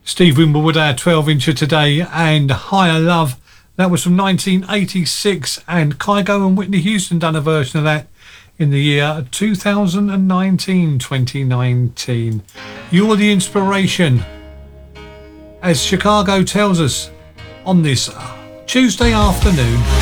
Steve Wimbledon, our 12-incher today, and Higher Love. That was from 1986, and Kygo and Whitney Houston done a version of that in the year 2019. You're the inspiration, as Chicago tells us on this Tuesday afternoon.